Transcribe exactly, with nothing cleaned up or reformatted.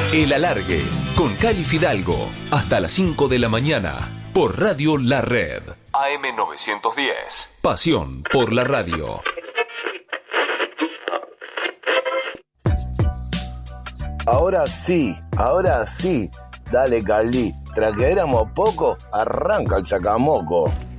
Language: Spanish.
El Alargue, con Cali Fidalgo, hasta las cinco de la mañana, por Radio La Red. A M novecientos diez, pasión por la radio. Ahora sí, ahora sí. Dale, Cali. Tras que éramos poco, arranca el chacamoco.